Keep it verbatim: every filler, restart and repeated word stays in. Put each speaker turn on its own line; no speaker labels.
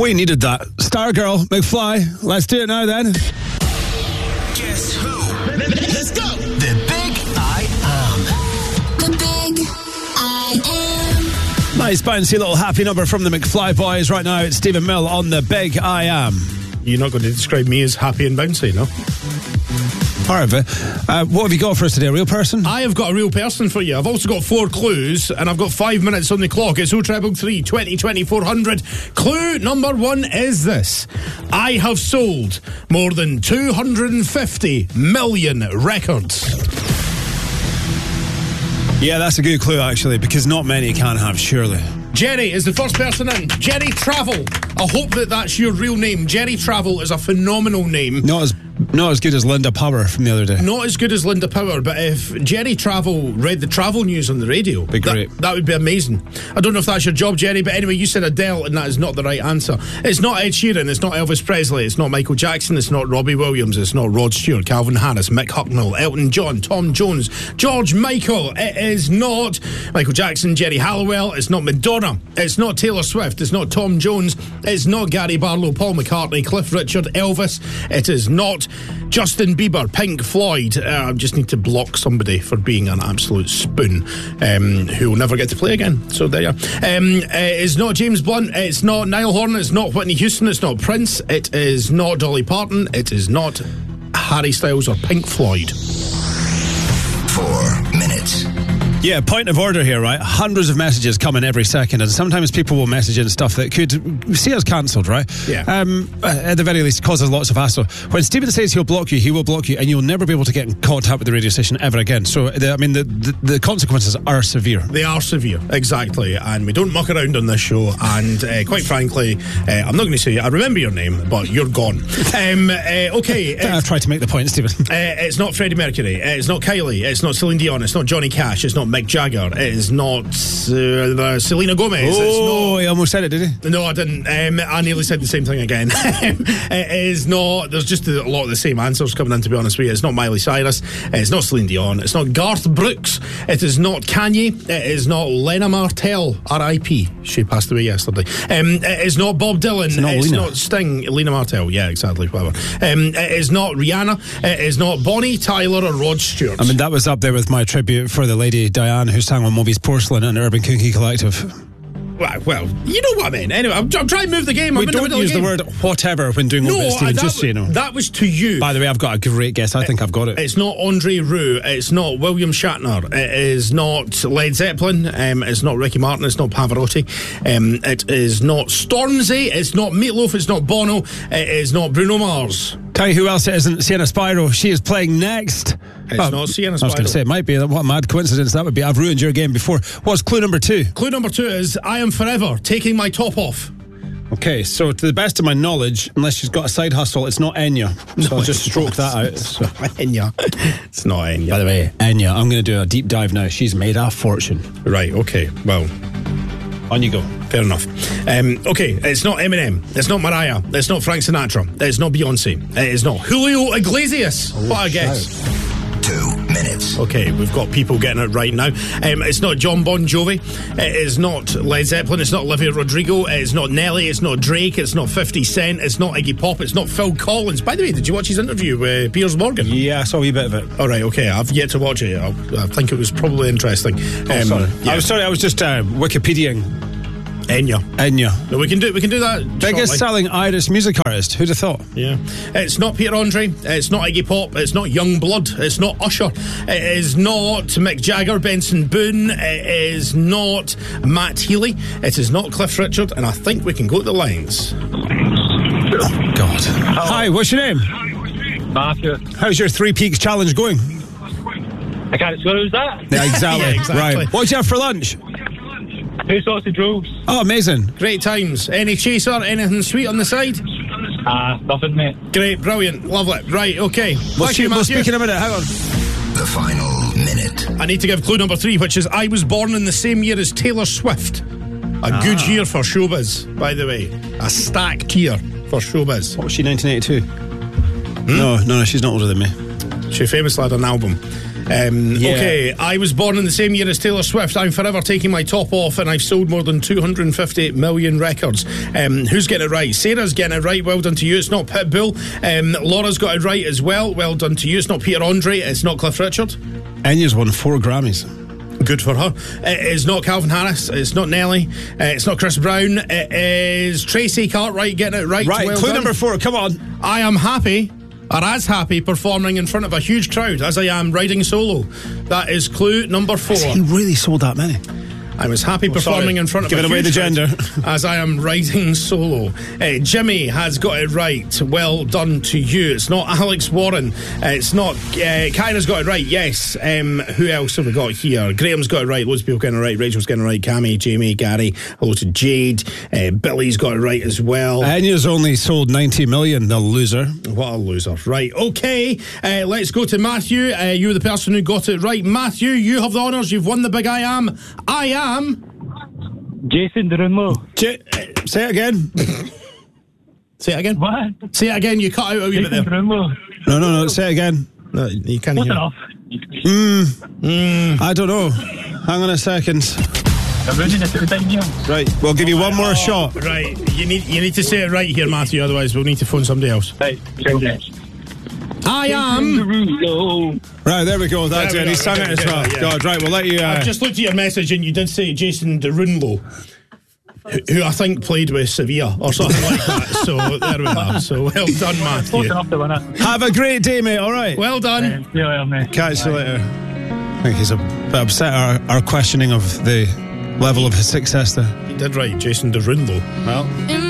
We needed that. Stargirl, McFly. Let's do it now then.
Guess who? Let's go. The Big I Am.
The Big I Am.
Nice bouncy little happy number from the McFly Boys. Right now it's Stephen Mill on the Big I Am.
You're not going to describe me as happy and bouncy, no?
Part of it. Uh, what have you got for us today? A real person?
I have got a real person for you. I've also got four clues, and I've got five minutes on the clock. It's oh treble three, twenty, twenty, four hundred. Clue number one is this. I have sold more than two hundred fifty million records.
Yeah, that's a good clue, actually, because not many can have, surely.
Jerry is the first person in. Jerry Travel. I hope that that's your real name. Jerry Travel is a phenomenal name.
Not as not as good as Linda Power from the other day.
Not as good as Linda Power, but if Jerry Travel read the travel news on the radio,
be great.
That, that would be amazing. I don't know if that's your job, Jerry, but anyway, you said Adele, and that is not the right answer. It's not Ed Sheeran, it's not Elvis Presley, it's not Michael Jackson, it's not Robbie Williams, it's not Rod Stewart, Calvin Harris, Mick Hucknall, Elton John, Tom Jones, George Michael. It is not Michael Jackson, Jerry Halliwell, it's not Madonna, it's not Taylor Swift, it's not Tom Jones, it's not Gary Barlow, Paul McCartney, Cliff Richard, Elvis. It is not Justin Bieber, Pink Floyd. uh, I just need to block somebody for being an absolute spoon, um, who will never get to play again. So there you are. Um, uh, it's not James Blunt, it's not Niall Horan, it's not Whitney Houston, it's not Prince, it is not Dolly Parton, it is not Harry Styles or Pink Floyd.
Four minutes.
Yeah, point of order here, right? Hundreds of messages come in every second, and sometimes people will message in stuff that could see us cancelled, right?
Yeah.
Um, at the very least, causes lots of hassle. When Stephen says he'll block you, he will block you, and you'll never be able to get in contact with the radio station ever again. So, the, I mean, the, the, the consequences are severe.
They are severe, exactly. And we don't muck around on this show. And uh, quite frankly, uh, I'm not going to say I remember your name, but you're gone. um, uh, okay.
I've tried to make the point, Stephen.
Uh, it's not Freddie Mercury. It's not Kylie. It's not Celine Dion. It's not Johnny Cash. It's not Mick Jagger. It is not uh, Selena Gomez.
Oh,
it's not,
he almost said it, did he?
No, I didn't. Um, I nearly said the same thing again. It is not. There's just a lot of the same answers coming in, to be honest with you. It's not Miley Cyrus. It's not Celine Dion. It's not Garth Brooks. It is not Kanye. It is not Lena Martell. R I P She passed away yesterday. Um, it is not Bob Dylan.
It's not,
it's
Lena.
not Sting. Lena Martell. Yeah, exactly. Whatever. Um, it is not Rihanna. It is not Bonnie Tyler or Rod Stewart.
I mean, that was up there with my tribute for the lady Diane who sang on Moby's Porcelain and Urban Cookie Collective.
Well, well, you know what I mean. Anyway, I'm, I'm trying to move the game. I'm
We don't use the, the word whatever when doing
no,
all this, Stephen,
that,
just so you know.
That was to you.
By the way, I've got a great guess. I think I've got it.
It's not Andre Rieu. It's not William Shatner. It is not Led Zeppelin. Um, it's not Ricky Martin. It's not Pavarotti. Um, it is not Stormzy. It's not Meatloaf. It's not Bono. It is not Bruno Mars.
Tell you who else it isn't. Sienna Spyro. She is playing next.
It's
Oh,
not Sienna
I was going
Spyro.
to say, it might be. What a mad coincidence that would be. I've ruined your game before. What's clue number two?
Clue number two is I am forever taking my top off.
Okay, so to the best of my knowledge, unless she's got a side hustle, it's not Enya. So
No,
I'll just
it's
stroke
not.
that out. So.
Enya. It's not Enya.
By the way, Enya, I'm going to do a deep dive now. She's made a fortune.
Right, okay. Well,
on you go.
fair enough. Um, okay, it's not Eminem. It's not Mariah. It's not Frank Sinatra. It's not Beyonce. It is not Julio Iglesias.
Oh,
what a guess.
Two minutes.
Okay, we've got people getting it right now. Um, it's not John Bon Jovi. It is not Led Zeppelin. It's not Olivia Rodrigo. It's not Nelly. It's not Drake. It's not fifty Cent. It's not Iggy Pop. It's not Phil Collins. By the way, did you watch his interview with Piers Morgan?
Yeah, I saw a wee bit of it.
All right, okay. I've yet to watch it. I'll, I think it was probably interesting.
Oh,
Um,
sorry.
yeah.
I was sorry, I was just uh, Wikipediaing
Enya.
Enya.
No, we can do we can do that.
Biggest
shortly.
selling Irish music artist. Who'd have thought?
Yeah. It's not Peter Andre. It's not Iggy Pop. It's not Young Blood. It's not Usher. It is not Mick Jagger, Benson Boone. It is not Matt Healy. It is not Cliff Richard. And I think we can go to the lines.
Oh, God. Hi, what's your name?
Matthew.
How's your Three Peaks challenge going?
I can't swear, who's that?
Yeah, exactly.
Yeah, exactly.
Right. What'd you have for lunch?
Two sausage rolls.
Oh, amazing.
Great times. Any chaser? Anything sweet on the side?
Ah, uh, nothing, mate.
Great. Brilliant. Lovely. Right. Okay.
We'll,
Thank
see,
you,
we'll
Matthew.
speak in a minute. Hang on.
The final minute.
I need to give clue number three, which is I was born in the same year as Taylor Swift. A
Ah.
good year for showbiz, by the way. A stacked year for showbiz.
What was she, nineteen eighty-two?
Hmm?
No, no, no, she's not older than me.
She famously had an album. Um,
Yeah.
Okay, I was born in the same year as Taylor Swift. I'm forever taking my top off, and I've sold more than two hundred fifty million records. Um, who's getting it right? Sarah's getting it right. Well done to you. It's not Pitbull. Um, Laura's got it right as well. Well done to you. It's not Peter Andre. It's not Cliff Richard.
Enya's won four Grammys.
Good for her. It is not Calvin Harris. It's not Nelly. Uh, it's not Chris Brown. It is Tracy Cartwright getting it right.
Right,
Well
clue
done.
number four, come on.
I am happy, or as happy, performing in front of a huge crowd as I am riding solo. That is clue number four.
He really sold that many.
I'm as happy performing
sorry.
in front of
Giving
a
away
huge
the
crowd
gender.
as I am riding solo. Uh, Jimmy has got it right. Well done to you. It's not Alex Warren. Uh, it's not. Uh, Kyra's got it right. Yes. Um, who else have we got here? Graham's got it right. Loads of people getting it right. Rachel's getting it right. Cammy, Jamie, Gary. Hello to Jade. Uh, Billy's got it right as well.
Enya's only sold ninety million, the loser.
What a loser. Right, okay. Uh, let's go to Matthew. Uh, you're the person who got it right. Matthew, you have the honours. You've won the big I am. I am.
Jason Derulo.
J- uh, say it again.
Say it again.
What?
Say it again. You cut out a wee bit
Jason
there.
Derulo.
No, no, no, say it again.
No, you can't
Close
hear.
enough.
I don't know. Hang on a second.
I'm running it out of time here.
Right, we'll give you one more shot.
Right, you need you need to say it right here, Matthew. Otherwise, we'll need to phone somebody else.
Right,
I am.
Derulo.
Right, there we go. That's
There
it.
we
He
go.
sang it
Okay,
as
yeah,
well.
yeah.
God, right, we'll let you. Uh,
I've just looked at your message and you did say Jason Derulo, who, who I think played with Sevilla or something like that. So there we are. So well done,
Close
Matthew.
enough to win it.
have a great day, mate. All right.
Well done.
Um, see you later, mate.
Catch you later. I think he's a bit upset our, our questioning of the level of his success there.
You did right, Jason Derulo.
Well.
In